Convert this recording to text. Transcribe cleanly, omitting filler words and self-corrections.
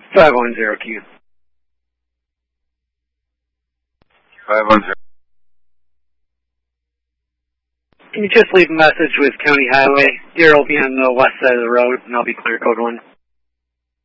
510 Q. 510. Can you just leave a message with County Highway? Deer will be on the west side of the road, and I'll be clear code 1.